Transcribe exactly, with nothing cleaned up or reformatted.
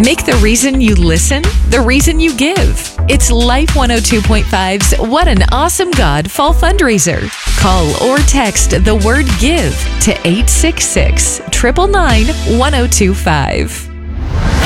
Make the reason you listen the reason you give. It's Life one oh two point five's What an Awesome God Fall Fundraiser. Call or text the word GIVE to eight six six, nine nine nine, one oh two five.